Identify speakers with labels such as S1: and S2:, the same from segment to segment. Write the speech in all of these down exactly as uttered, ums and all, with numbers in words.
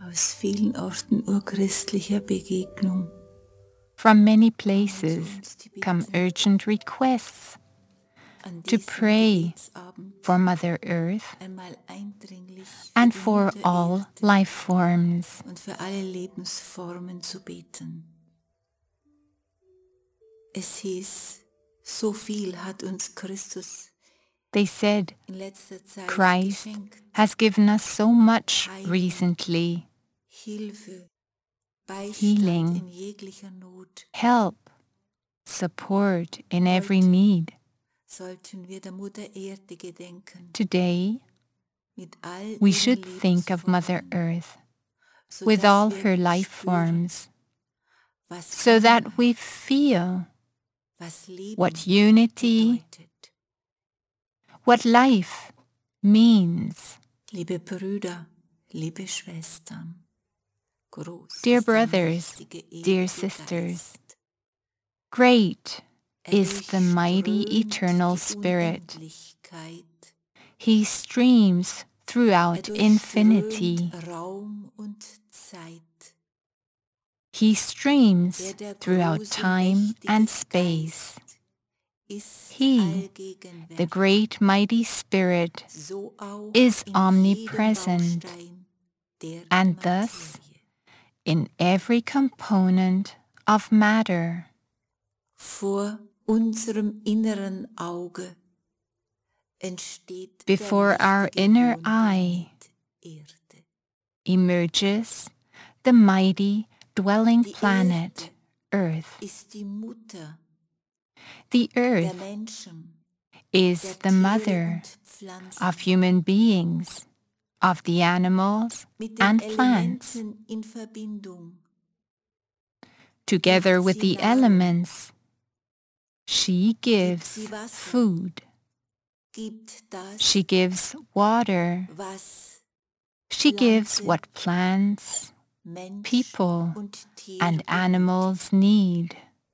S1: aus vielen Orten urchristlicher Begegnung.
S2: From many places come urgent requests to pray for Mother Earth and for all life forms.
S1: Und für alle Lebensformen zu beten. Es hieß, so viel hat uns Christus
S2: They said,
S1: in letzter Zeit
S2: Christ
S1: geschenkt.
S2: has given us so much recently,
S1: Hilfe, Beistand
S2: healing,
S1: in jeglicher Not.
S2: help, support in every need.
S1: Sollten wir der Mutter Erde gedenken,
S2: Today,
S1: mit all
S2: we
S1: ihren
S2: should think of Mother
S1: Lebensformen,
S2: Earth
S1: sodass
S2: with all
S1: wir
S2: her life
S1: spüren,
S2: forms,
S1: was
S2: so that
S1: Einheit,
S2: we feel
S1: was Leben
S2: what unity,
S1: bedeutet.
S2: what life means.
S1: Liebe Brüder, liebe Schwestern, groß
S2: Dear
S1: ist der
S2: brothers,
S1: mächtige,
S2: dear
S1: ewige
S2: sisters,
S1: Geist.
S2: great
S1: Er
S2: is the mighty
S1: durchströmt
S2: eternal
S1: die
S2: Spirit.
S1: Unendlichkeit.
S2: He streams
S1: Er
S2: throughout infinity.
S1: durchströmt Raum und Zeit.
S2: He streams
S1: Der, der
S2: throughout
S1: große,
S2: time
S1: mächtige
S2: and space.
S1: Geist ist
S2: He,
S1: allgegenwärtig,
S2: the great mighty Spirit,
S1: so auch
S2: is
S1: in
S2: omnipresent,
S1: jedem Baustein der
S2: and thus
S1: Materie.
S2: in every component of matter.
S1: Vor unserem inneren Auge entsteht
S2: Before
S1: der
S2: our
S1: mächtige
S2: inner
S1: hohen
S2: eye
S1: Planet Erde.
S2: emerges the mighty dwelling
S1: Die
S2: planet,
S1: Erde
S2: Earth.
S1: ist die Mutter
S2: The
S1: der
S2: Earth
S1: Menschen,
S2: is
S1: der
S2: the
S1: Tiere
S2: mother
S1: und Pflanzen,
S2: of human beings, of the animals
S1: mit den
S2: and plants.
S1: Elementen in Verbindung.
S2: Together
S1: Gibt
S2: with
S1: sie
S2: the
S1: Nahrung,
S2: elements, she
S1: gibt
S2: gives
S1: sie Wasser,
S2: food,
S1: gibt das,
S2: she gives water,
S1: was
S2: she gives
S1: Pflanze,
S2: what plants,
S1: Mensch
S2: people,
S1: und Tier
S2: and
S1: benötigt.
S2: animals need.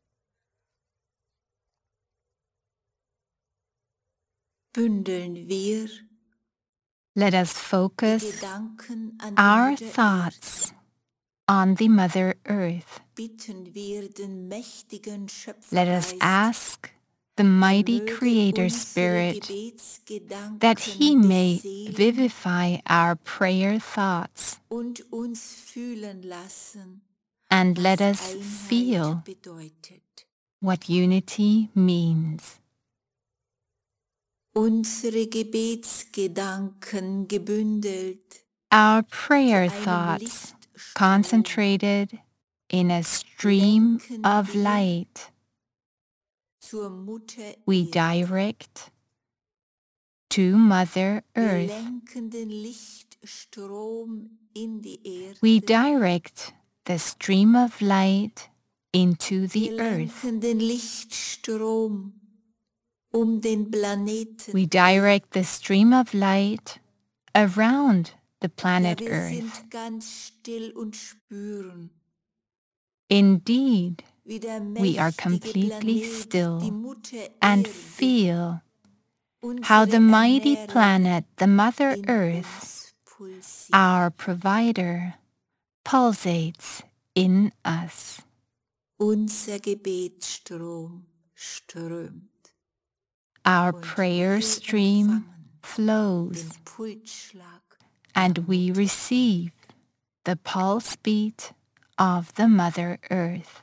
S1: Bündeln wir
S2: Let us
S1: die
S2: focus
S1: Gedanken an die
S2: our
S1: Mutter
S2: thoughts
S1: Erde.
S2: on the Mother Earth.
S1: Bitten wir den mächtigen
S2: Let us
S1: Schöpfergeist,
S2: ask the
S1: er
S2: mighty
S1: möge
S2: Creator
S1: unsere
S2: Spirit
S1: Gebetsgedanken
S2: that He may
S1: beseelen
S2: vivify our prayer thoughts
S1: und uns fühlen lassen,
S2: and let
S1: was
S2: us
S1: Einheit
S2: feel
S1: bedeutet.
S2: what unity means.
S1: Unsere Gebetsgedanken gebündelt
S2: Our
S1: zu
S2: prayer
S1: einem
S2: thoughts
S1: Lichtstrom
S2: concentrated in a stream
S1: lenken
S2: of
S1: wir
S2: light
S1: zur Mutter
S2: we
S1: Erde.
S2: direct to Mother
S1: Wir
S2: Earth.
S1: lenken den Lichtstrom in die Erde.
S2: We direct the stream of light into the
S1: Wir
S2: earth.
S1: lenken den Lichtstrom um den Planeten.
S2: We direct the stream of light around the planet
S1: Ja, wir
S2: Earth.
S1: sind ganz still und spüren,
S2: Indeed,
S1: wie der
S2: we are
S1: mächtige
S2: completely
S1: Planet, die
S2: still
S1: Mutter
S2: and
S1: Erde,
S2: feel how the
S1: unsere
S2: mighty
S1: Ernährer
S2: planet, the Mother
S1: in
S2: Earth,
S1: uns pulsiert.
S2: our provider, pulsates in us.
S1: Unser Gebetsstrom strömt.
S2: Our
S1: Und
S2: prayer
S1: wir
S2: stream
S1: empfangen
S2: flows,
S1: den Pulsschlag
S2: and
S1: der
S2: we
S1: Mutter.
S2: receive the pulse beat of the Mother Earth.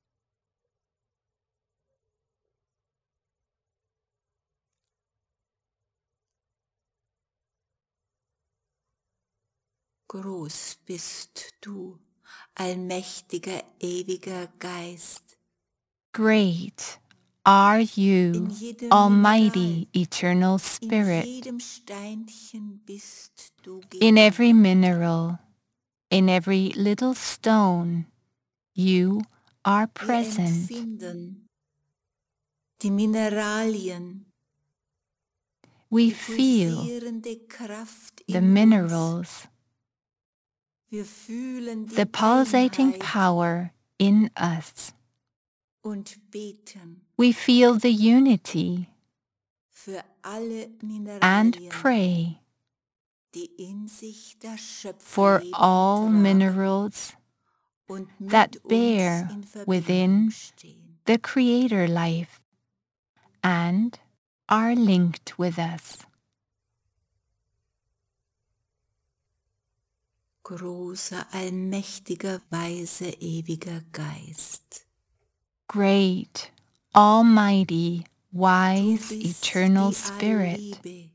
S1: Groß bist du, allmächtiger, ewiger Geist.
S2: Great are
S1: In
S2: you,
S1: jedem
S2: Almighty,
S1: Mineral,
S2: Eternal
S1: in
S2: Spirit,
S1: jedem Steinchen bist du
S2: in every
S1: gegenwärtig.
S2: mineral, in every little stone. You are
S1: Wir
S2: present.
S1: empfinden die Mineralien,
S2: We
S1: die
S2: feel
S1: pulsierende Kraft
S2: the
S1: in uns.
S2: minerals,
S1: Wir fühlen die
S2: the pulsating
S1: Einheit
S2: power in us.
S1: und beten
S2: We feel the unity
S1: für alle
S2: and
S1: Mineralien,
S2: pray
S1: die in sich das
S2: for
S1: Schöpferleben
S2: all
S1: tragen
S2: minerals
S1: und mit
S2: that
S1: uns
S2: bear
S1: in Verbindung
S2: within
S1: stehen.
S2: the Creator life and are linked with us.
S1: Großer, allmächtiger, weiser, ewiger Geist.
S2: Great, almighty,
S1: Du
S2: wise,
S1: bist
S2: eternal
S1: die
S2: Spirit,
S1: Allliebe,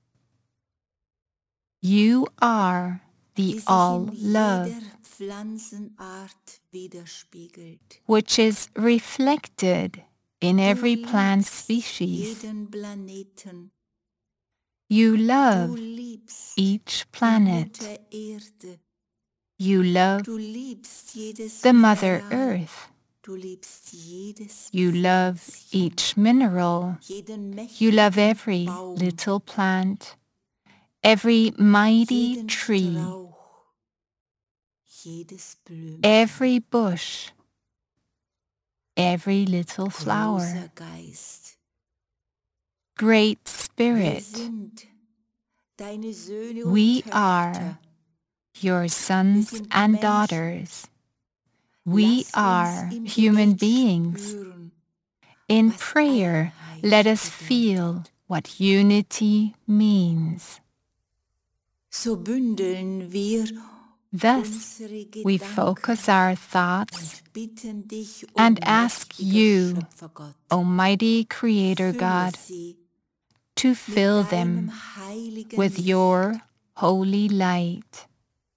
S2: you are the
S1: die sich in
S2: all-love,
S1: jeder Pflanzenart widerspiegelt.
S2: which is reflected in
S1: Du
S2: every plant
S1: liebst
S2: species.
S1: jeden Planeten.
S2: You
S1: Du
S2: love
S1: liebst
S2: each
S1: die
S2: planet.
S1: Mutter Erde.
S2: You love
S1: Du liebst jedes
S2: the Mother
S1: Mineral.
S2: Earth.
S1: Du liebst jedes
S2: You love
S1: Pflänzchen,
S2: each mineral.
S1: jeden
S2: You love
S1: mächtigen
S2: every
S1: Baum,
S2: little plant, every mighty
S1: jeden
S2: tree,
S1: Strauch, jedes Blümchen.
S2: every bush, every little
S1: Großer
S2: flower.
S1: Geist,
S2: Great
S1: wir
S2: Spirit,
S1: sind deine Söhne
S2: we
S1: und
S2: are
S1: Töchter.
S2: your sons
S1: sind
S2: and
S1: Menschen.
S2: daughters. We
S1: Lass uns
S2: are
S1: im
S2: human
S1: Gebet
S2: beings.
S1: spüren,
S2: In
S1: was
S2: prayer,
S1: Einheit
S2: let us
S1: bedeutet.
S2: feel what unity means.
S1: So bündeln wir
S2: Thus,
S1: unsere
S2: we
S1: Gedanken
S2: focus our thoughts
S1: und bitten dich, o
S2: and ask
S1: mächtiger
S2: you,
S1: Schöpfergott,
S2: Almighty Creator
S1: fülle
S2: God,
S1: sie
S2: to
S1: mit
S2: fill
S1: deinem
S2: them
S1: heiligen
S2: with
S1: Licht.
S2: your holy light.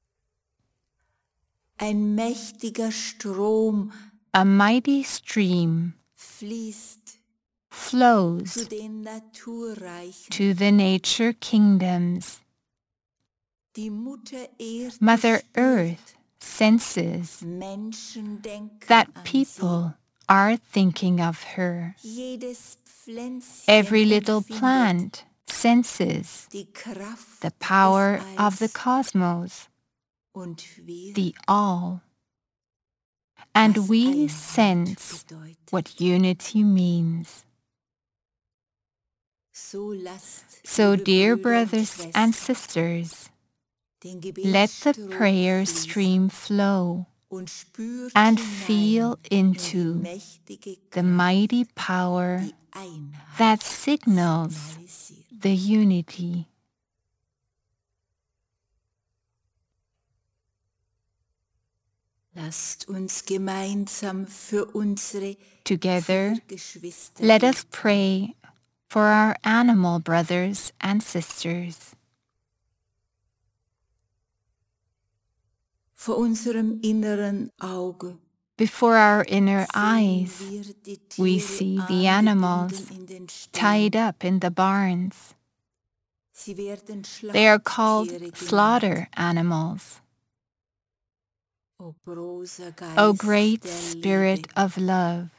S1: Ein mächtiger Strom
S2: A mighty stream
S1: fließt zu
S2: flows
S1: den Naturreichen.
S2: to the nature kingdoms.
S1: Die Mutter Erde
S2: Mother
S1: spürt,
S2: Earth senses
S1: Menschen denken
S2: that
S1: an
S2: people are thinking of her.
S1: sie. Jedes Pflänzchen
S2: Every little
S1: empfindet
S2: plant senses
S1: die Kraft
S2: the power
S1: des
S2: of the
S1: Alls
S2: cosmos,
S1: und wir,
S2: the all. And
S1: was
S2: we
S1: Einheit
S2: sense
S1: bedeutet.
S2: what unity means.
S1: So lasst,
S2: So,
S1: liebe
S2: dear
S1: Brüder und
S2: brothers and
S1: Schwestern,
S2: sisters,
S1: den
S2: let the
S1: Gebetsstrom
S2: prayer
S1: fließen
S2: stream flow
S1: und spürt
S2: and
S1: hinein
S2: feel
S1: in die
S2: into
S1: mächtige
S2: the
S1: Kraft,
S2: mighty power
S1: die Einheit
S2: that signals
S1: signalisiert.
S2: the unity.
S1: Lasst uns gemeinsam für unsere
S2: Together,
S1: Tiergeschwister
S2: let us
S1: beten.
S2: pray for our animal brothers and sisters.
S1: Vor unserem inneren Auge
S2: Before our inner
S1: sehen
S2: eyes,
S1: wir die
S2: we
S1: Tiere
S2: see the
S1: angebunden
S2: animals
S1: in den
S2: tied
S1: Ställen.
S2: up in the barns.
S1: Sie werden
S2: They are called
S1: Schlachttiere genannt.
S2: slaughter animals.
S1: O großer Geist
S2: O great
S1: der
S2: Spirit
S1: Liebe,
S2: of love,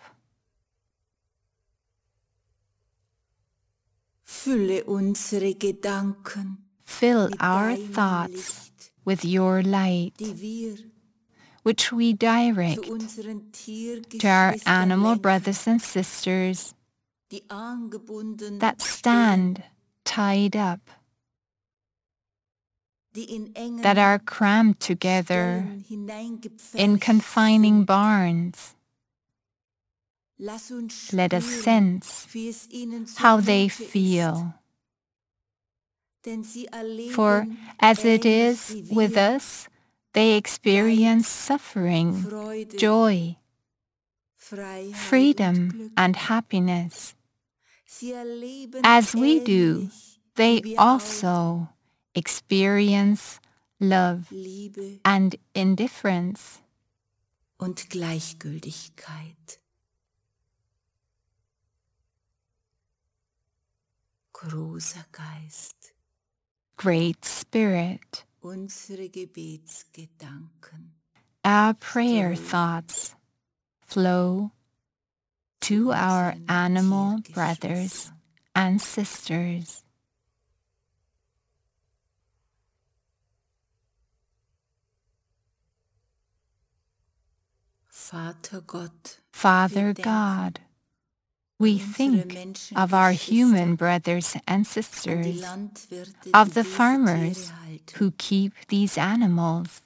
S1: fülle unsere Gedanken
S2: fill
S1: mit
S2: our
S1: deinem
S2: thoughts
S1: Licht,
S2: with your light,
S1: die wir
S2: which we direct
S1: zu unseren
S2: to our
S1: Tiergeschwistern
S2: animal
S1: lenken,
S2: brothers and sisters
S1: die angebunden
S2: that
S1: stehen,
S2: stand tied up,
S1: die in engen
S2: that are crammed together
S1: Ställen hineingepfercht
S2: in confining
S1: sind.
S2: barns.
S1: Lass uns
S2: Let us
S1: spüren,
S2: sense
S1: wie es ihnen
S2: how they
S1: zumute ist,
S2: feel.
S1: denn sie
S2: For
S1: erleben
S2: as it
S1: ähnlich
S2: is
S1: wie
S2: with
S1: wir
S2: us, they experience suffering,
S1: Freude,
S2: joy,
S1: Freiheit und
S2: freedom,
S1: Glück.
S2: and happiness.
S1: Sie erleben
S2: As we do,
S1: ähnlich
S2: they
S1: wie wir
S2: also experience love
S1: auch Liebe
S2: and indifference,
S1: und Gleichgültigkeit. Großer Geist,
S2: Great Spirit.
S1: unsere Gebetsgedanken
S2: Our prayer thoughts flow to our
S1: unseren
S2: animal brothers
S1: Tiergeschwistern.
S2: and sisters.
S1: Vater Gott,
S2: Father
S1: wir denken
S2: God, We think of our human brothers and sisters, of the farmers who keep these animals.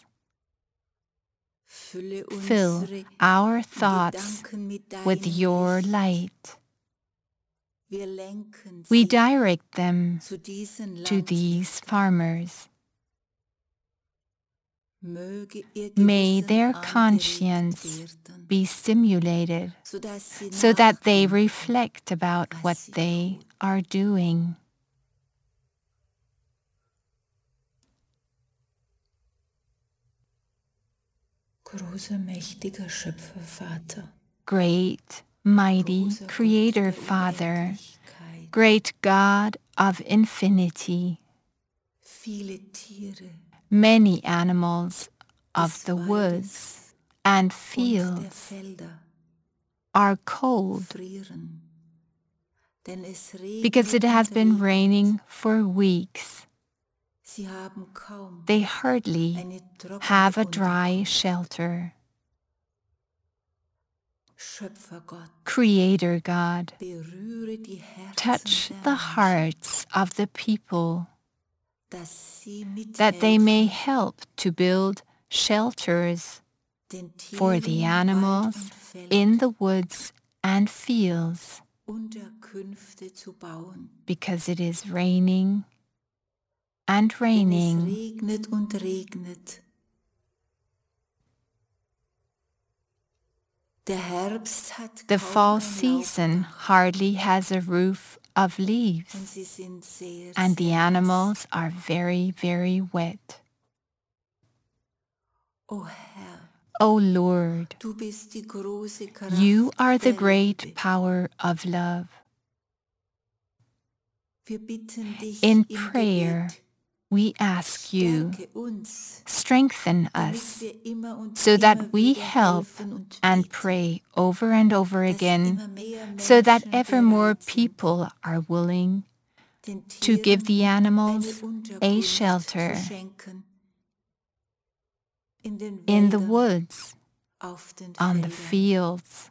S2: Fill our thoughts with your light. We direct them to these farmers. May their conscience be stimulated so that they reflect about what they are doing.
S1: Großer, mächtiger Schöpfervater,
S2: Great, mighty Creator Father, great God of infinity,
S1: viele Tiere
S2: many animals of the
S1: des
S2: woods and
S1: und der
S2: fields
S1: Felder
S2: are cold
S1: frieren, denn es regnet
S2: because it has
S1: und
S2: been
S1: regnet.
S2: raining for weeks.
S1: Sie haben kaum
S2: They hardly
S1: eine trockene
S2: have a dry
S1: Unterkunft.
S2: shelter.
S1: Schöpfergott,
S2: Creator God,
S1: berühre die Herzen
S2: touch
S1: der
S2: the
S1: Menschen,
S2: hearts of the people
S1: dass sie
S2: that they may
S1: mithelfen,
S2: help to build shelters
S1: den
S2: for
S1: Tieren
S2: the
S1: in Wald
S2: animals
S1: und Feld
S2: in the woods and fields
S1: Unterkünfte zu bauen.
S2: because it is raining and
S1: Denn es
S2: raining.
S1: regnet und regnet. Der Herbst hat
S2: The
S1: kaum
S2: fall
S1: ein
S2: season
S1: Laubdach
S2: hardly has a roof of
S1: und
S2: leaves,
S1: sie sind sehr,
S2: and the
S1: sehr nass.
S2: animals are very, very wet.
S1: O Herr,
S2: O Lord,
S1: du bist die große Kraft
S2: you are the
S1: der
S2: great
S1: Liebe.
S2: power of love.
S1: Wir bitten dich
S2: In
S1: im
S2: prayer,
S1: Gebet,
S2: we ask you,
S1: stärke uns,
S2: strengthen
S1: damit
S2: us
S1: wir immer und
S2: so
S1: immer
S2: that we
S1: wieder
S2: help
S1: helfen und
S2: and
S1: beten,
S2: pray over and over
S1: dass
S2: again
S1: immer mehr
S2: so that
S1: Menschen
S2: ever more
S1: bereit sind,
S2: people are willing
S1: den
S2: to give
S1: Tieren
S2: the
S1: eine
S2: animals a
S1: Unterkunft
S2: shelter
S1: zu schenken, in den
S2: in the
S1: Wäldern,
S2: woods,
S1: auf den
S2: on the
S1: Feldern.
S2: fields,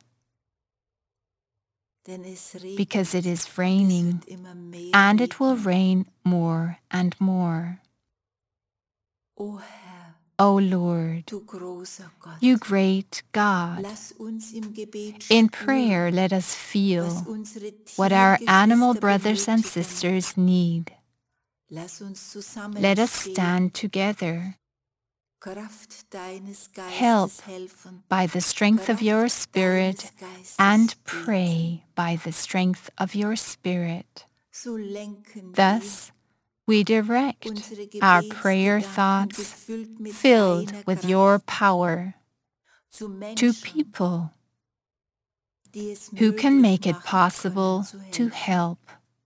S1: Denn es regnet
S2: because it is
S1: und es
S2: raining
S1: wird immer mehr
S2: and it will
S1: regnen.
S2: rain more and more.
S1: O Herr,
S2: O Lord,
S1: du großer Gott,
S2: you great God,
S1: lass uns im Gebet
S2: in
S1: spüren,
S2: prayer let us
S1: was
S2: feel
S1: unsere
S2: what our animal
S1: Tiergeschwister
S2: brothers and
S1: benötigen.
S2: sisters need.
S1: Lass uns
S2: Let us
S1: zusammenstehen,
S2: stand together,
S1: Kraft deines
S2: help
S1: Geistes helfen,
S2: by the strength of your
S1: Kraft
S2: Spirit,
S1: deines Geistes
S2: and
S1: beten.
S2: pray by the strength of your Spirit.
S1: So lenken
S2: Thus, we
S1: wir
S2: direct
S1: unsere
S2: our prayer
S1: Gebetsgedanken
S2: thoughts
S1: gefüllt mit
S2: filled
S1: deiner
S2: with your
S1: Kraft
S2: power
S1: zu
S2: to
S1: Menschen,
S2: people
S1: die es
S2: who can
S1: möglich
S2: make it
S1: machen
S2: possible
S1: können, zu
S2: to
S1: helfen.
S2: help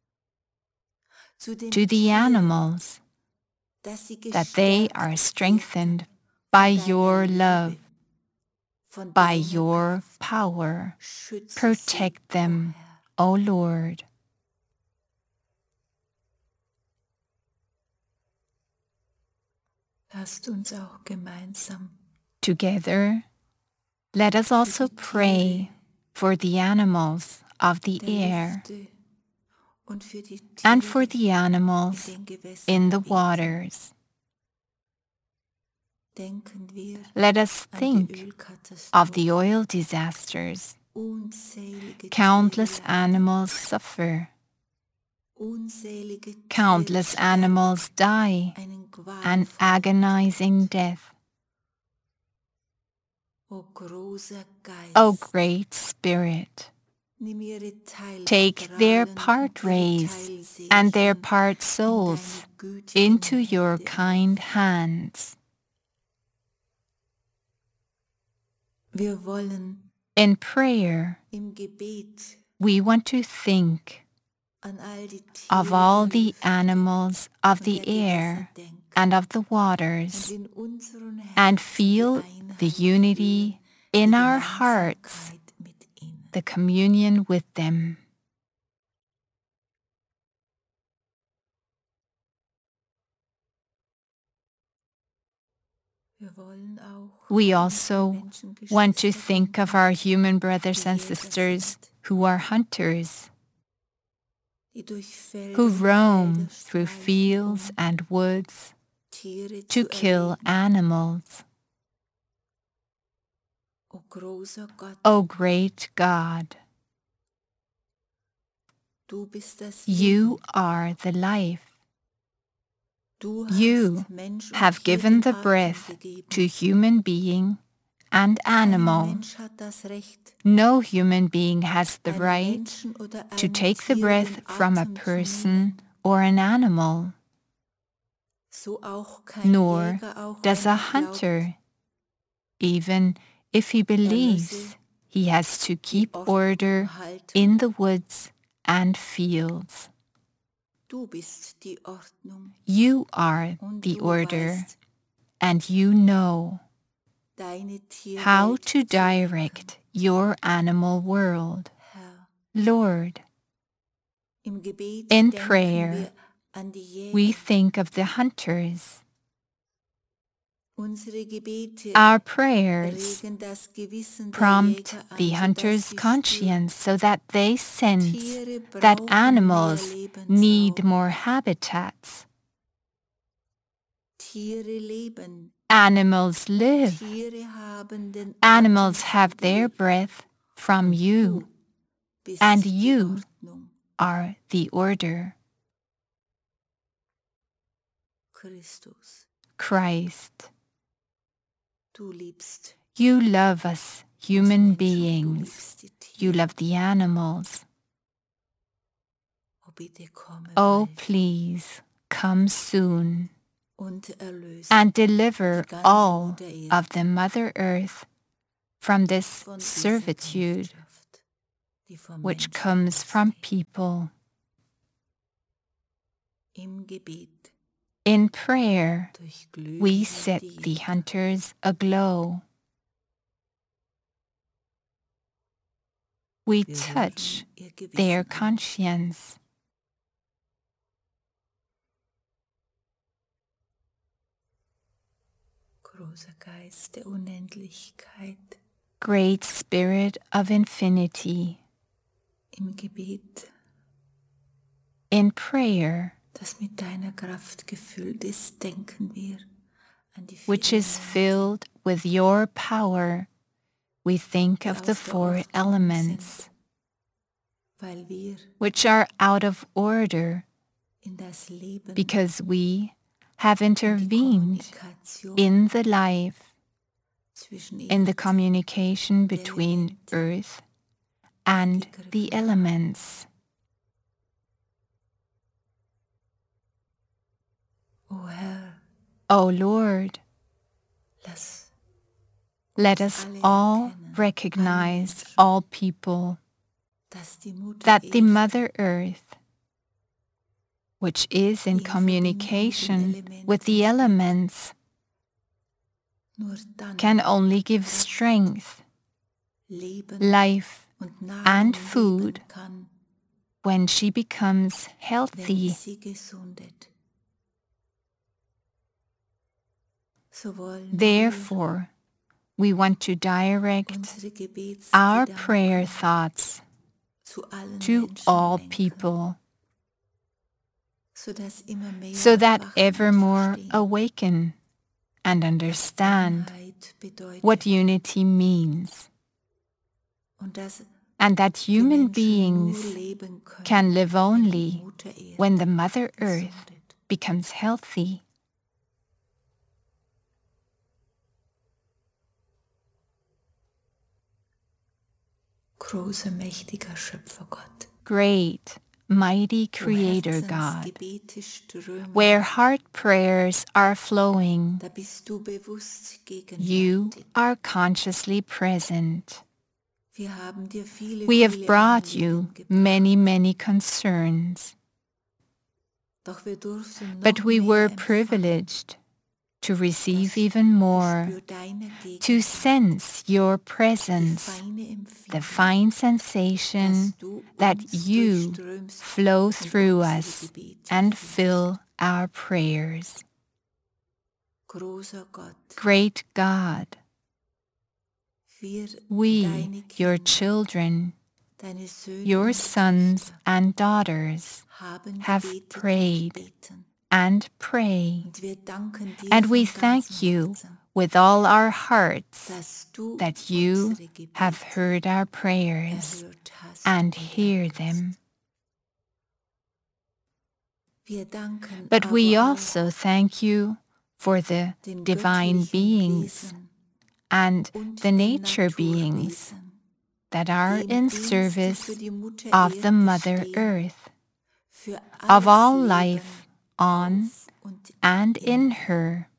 S1: Zu den
S2: to the
S1: Tieren,
S2: animals,
S1: dass sie
S2: that they
S1: gestärkt
S2: are
S1: werden
S2: strengthened
S1: von
S2: by
S1: deiner
S2: your
S1: Liebe,
S2: love,
S1: von
S2: by
S1: deiner
S2: your
S1: Kraft.
S2: power.
S1: Schütze sie,
S2: Protect
S1: o
S2: them,
S1: Herr.
S2: O Lord.
S1: Lasst uns auch gemeinsam
S2: Together, let us also pray for the animals of the
S1: der
S2: air
S1: Lüfte und für die
S2: and for
S1: Tiere
S2: the
S1: in
S2: animals
S1: den Gewässern
S2: in the
S1: beten.
S2: waters.
S1: Denken wir
S2: Let us
S1: an die
S2: think of the
S1: Ölkatastrophe.
S2: oil disasters.
S1: Unzählige
S2: Countless
S1: Tiere leiden.
S2: animals suffer.
S1: Unzählige Tiere
S2: Countless
S1: sterben
S2: animals die
S1: einen
S2: an
S1: qualvollen
S2: agonizing
S1: Tod.
S2: death.
S1: O großer Geist,
S2: O great Spirit,
S1: nimm ihre
S2: take their
S1: Teilstrahlen
S2: part
S1: und ihre
S2: rays and their
S1: Teilseelchen
S2: part
S1: in
S2: souls
S1: deine gütigen
S2: into your
S1: Hände
S2: kind
S1: auf.
S2: hands.
S1: Wir wollen
S2: In prayer,
S1: im Gebet
S2: we want to think
S1: an all die
S2: of
S1: Tiere
S2: all
S1: der
S2: the
S1: Lüfte
S2: animals of
S1: und
S2: the
S1: der Gewässer
S2: air
S1: denken
S2: and of the
S1: und
S2: waters,
S1: in unseren
S2: and
S1: Herzen die
S2: feel the
S1: Einheit
S2: unity
S1: fühlen,
S2: in
S1: die
S2: our hearts,
S1: Gemeinsamkeit mit ihnen.
S2: the communion with them.
S1: Wir wollen auch
S2: We
S1: an
S2: also
S1: unsere
S2: want to
S1: Menschengeschwister
S2: think of
S1: denken,
S2: our human brothers
S1: die
S2: and
S1: Jäger
S2: sisters
S1: sind
S2: who are hunters,
S1: die durch Felder
S2: who
S1: und
S2: roam
S1: Felder
S2: through
S1: streifen,
S2: fields
S1: um
S2: and woods
S1: Tiere
S2: to
S1: zu
S2: kill
S1: erlegen.
S2: animals.
S1: O großer Gott,
S2: O great God,
S1: du bist das
S2: you
S1: Leben.
S2: are the life.
S1: Du
S2: You
S1: hast Mensch und
S2: have
S1: Tier
S2: given
S1: den
S2: the
S1: Atem
S2: breath
S1: gegeben.
S2: to human being and
S1: Kein
S2: animal.
S1: Mensch hat das Recht,
S2: No human being has the
S1: einem
S2: right
S1: Menschen oder
S2: to
S1: einem
S2: take the
S1: Tier
S2: breath
S1: den
S2: from a
S1: Atem zu
S2: person
S1: nehmen.
S2: or an animal,
S1: So auch kein
S2: nor
S1: Jäger, auch
S2: does
S1: wenn
S2: a
S1: er glaubt,
S2: hunter, even if he believes he has to
S1: die
S2: keep
S1: Ordnung
S2: order
S1: halten.
S2: in the woods and fields.
S1: Du bist die Ordnung
S2: You are
S1: und
S2: the
S1: du
S2: order,
S1: weißt,
S2: and you know
S1: deine
S2: how
S1: Tierwelt
S2: to
S1: zu lenken.
S2: direct your animal world.
S1: Herr,
S2: Lord,
S1: im Gebet
S2: in
S1: denken
S2: prayer,
S1: wir an die
S2: we
S1: Jäger.
S2: think of the hunters.
S1: Unsere Gebete
S2: Our prayers
S1: regen das Gewissen der
S2: prompt
S1: Jäger an,
S2: the
S1: sodass
S2: hunter's
S1: sie spüren,
S2: conscience so that they sense
S1: Tiere
S2: that
S1: brauchen
S2: animals
S1: mehr
S2: need
S1: Lebensraum.
S2: more habitats.
S1: Tiere leben.
S2: Animals live.
S1: Tiere haben den
S2: Animals
S1: Atem
S2: have
S1: von
S2: their
S1: dir.
S2: breath from you,
S1: Du bist
S2: and
S1: die
S2: you
S1: Ordnung.
S2: are the order.
S1: Christus,
S2: Christ,
S1: du liebst
S2: you love us
S1: uns
S2: human
S1: Menschen, du
S2: beings.
S1: liebst die
S2: You
S1: Tiere.
S2: love the animals.
S1: Oh, bitte komme
S2: Oh,
S1: bald
S2: please, come soon
S1: und erlöse
S2: and deliver
S1: die ganze
S2: all
S1: Mutter Erde
S2: of the Mother Earth from this
S1: von dieser
S2: servitude
S1: Knechtschaft, die vom
S2: which
S1: Menschen
S2: comes from
S1: ausgeht.
S2: people.
S1: Im Gebet
S2: In prayer,
S1: durchglühen
S2: we
S1: wir
S2: set
S1: die
S2: the
S1: Jäger.
S2: hunters aglow. We
S1: Wir
S2: touch
S1: rühren ihr Gewissen
S2: their
S1: an.
S2: conscience.
S1: Großer Geist der Unendlichkeit,
S2: Great Spirit of Infinity,
S1: im Gebet,
S2: in prayer,
S1: das mit deiner Kraft gefüllt ist, denken wir an die
S2: which
S1: vier
S2: is
S1: Elemente,
S2: filled with your power, we think
S1: die
S2: of
S1: aus
S2: the
S1: der
S2: four
S1: Ordnung
S2: elements,
S1: sind, weil wir
S2: which are out of order
S1: in das Leben,
S2: because we have
S1: in die
S2: intervened
S1: Kommunikation
S2: in the life,
S1: zwischen
S2: in the
S1: Erde,
S2: communication
S1: der
S2: between
S1: Elemente,
S2: earth and the
S1: gegriffen haben.
S2: elements.
S1: O Herr,
S2: O Lord,
S1: lass
S2: let
S1: uns
S2: us
S1: alle
S2: all
S1: erkennen, alle
S2: recognize
S1: Menschen,
S2: all people
S1: dass die Mutter
S2: that the
S1: Erde,
S2: Mother Earth, which is in
S1: die in Verbindung mit den
S2: communication with
S1: Elementen
S2: the
S1: steht,
S2: elements,
S1: nur dann
S2: can only give strength,
S1: leben
S2: life,
S1: und Nahrung
S2: and
S1: geben
S2: food
S1: kann,
S2: when she becomes
S1: wenn
S2: healthy.
S1: sie gesundet. So wollen
S2: Therefore, we want to
S1: wir
S2: direct
S1: unsere
S2: our
S1: Gebetsgedanken
S2: prayer thoughts
S1: zu allen
S2: to
S1: Menschen
S2: all
S1: lenken,
S2: people,
S1: sodass immer mehr
S2: so that
S1: erwachen und
S2: evermore
S1: verstehen,
S2: awaken and
S1: was
S2: understand
S1: Einheit bedeutet,
S2: what unity means,
S1: und dass
S2: and that
S1: die
S2: human
S1: Menschen nur
S2: beings
S1: leben können,
S2: can live
S1: wenn die
S2: only
S1: Mutter Erde
S2: when the Mother Earth
S1: gesundet.
S2: becomes healthy.
S1: Großer, mächtiger Schöpfergott,
S2: Great, mighty
S1: wo
S2: Creator God,
S1: Herzensgebete strömen,
S2: where heart prayers are flowing,
S1: da bist du bewusst
S2: you
S1: gegenwärtig.
S2: are consciously present.
S1: Wir haben dir viele,
S2: We have
S1: viele
S2: brought you
S1: Anliegen gebracht,
S2: many, many concerns,
S1: doch wir durften noch
S2: but we
S1: mehr
S2: were
S1: empfangen.
S2: privileged to receive
S1: Das
S2: even more,
S1: Gespür deiner
S2: to
S1: Gegenwart,
S2: sense your
S1: die
S2: presence,
S1: feine
S2: the
S1: Empfindung,
S2: fine sensation
S1: dass du
S2: that
S1: uns
S2: you
S1: durchströmst
S2: flow
S1: und
S2: through
S1: unsere
S2: us
S1: Gebete
S2: and
S1: führst.
S2: fill our prayers.
S1: Großer Gott,
S2: Great God,
S1: wir,
S2: we,
S1: deine
S2: your
S1: Kinder,
S2: children,
S1: Deine Söhne
S2: your
S1: und
S2: sons
S1: Töchter
S2: and daughters
S1: haben
S2: have
S1: gebetet und
S2: prayed
S1: beten.
S2: and pray,
S1: Und wir danken dir
S2: and we
S1: von
S2: thank
S1: ganzem
S2: you
S1: Herzen,
S2: with all our hearts
S1: dass du
S2: that you
S1: unsere Gebete
S2: have heard our prayers
S1: erhört hast
S2: and
S1: und
S2: hear
S1: erhörst.
S2: them.
S1: Wir danken
S2: But we
S1: aber
S2: also thank you for the
S1: auch den
S2: divine
S1: göttlichen
S2: beings
S1: Wesen
S2: and
S1: und
S2: the
S1: den
S2: nature beings
S1: Naturwesen,
S2: that are
S1: die im
S2: in
S1: Dienste
S2: service
S1: für die Mutter
S2: of the
S1: Erde
S2: Mother
S1: stehen,
S2: Earth,
S1: für
S2: of
S1: alles
S2: all
S1: Leben
S2: life on
S1: auf und
S2: and in
S1: in
S2: her,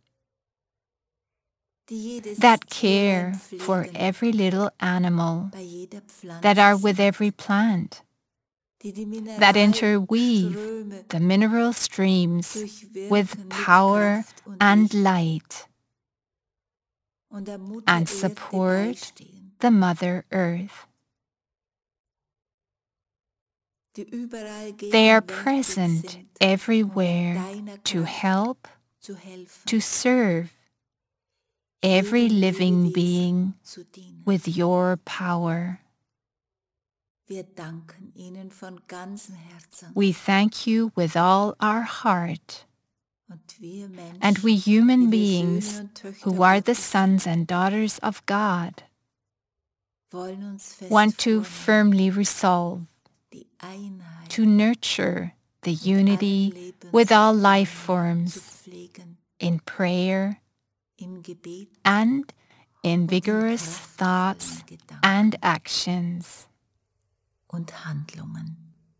S1: die jedes
S2: that
S1: Tierlein
S2: care for
S1: pflegen,
S2: every little animal,
S1: bei jeder Pflanze
S2: that are with
S1: sind,
S2: every plant,
S1: die die
S2: that interweave
S1: Mineralströme
S2: the mineral streams
S1: durchwirken
S2: with
S1: mit
S2: power
S1: Kraft und
S2: and
S1: Licht
S2: light,
S1: und der Mutter
S2: and
S1: Erde
S2: support
S1: beistehen,
S2: the Mother Earth.
S1: die überall
S2: They are
S1: gegenwärtig
S2: present
S1: sind, um
S2: everywhere
S1: deiner
S2: to
S1: Kraft
S2: help,
S1: zu helfen,
S2: to serve every
S1: jedem
S2: living
S1: Lebewesen
S2: being
S1: zu dienen.
S2: with your power.
S1: Wir danken ihnen von ganzem Herzen.
S2: We thank you with all our heart,
S1: Und wir Menschen,
S2: and we human
S1: die wir
S2: beings
S1: Söhne und Töchter
S2: who are the
S1: Gottes
S2: sons and daughters of God
S1: wollen uns fest
S2: want to
S1: vornehmen,
S2: firmly resolve
S1: die Einheit
S2: to nurture the
S1: mit allen
S2: unity with all life
S1: Lebensformen zu
S2: forms
S1: pflegen,
S2: in prayer
S1: im Gebet
S2: and in
S1: und in
S2: vigorous
S1: kraftvollen
S2: thoughts
S1: Gedanken
S2: and actions.
S1: und Handlungen.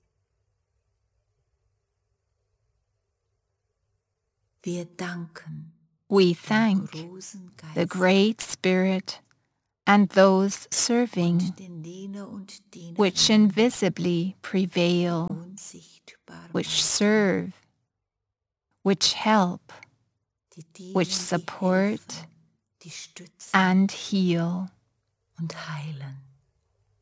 S1: Wir danken
S2: We
S1: dem
S2: thank
S1: großen
S2: the
S1: Geist
S2: Great Spirit and those serving,
S1: und den Diener und
S2: which
S1: Dienerinnen,
S2: invisibly prevail,
S1: unsichtbaren
S2: which
S1: Mächte,
S2: serve, which help,
S1: die dienen,
S2: which
S1: die
S2: support
S1: helfen, die stützen
S2: and heal.
S1: und heilen.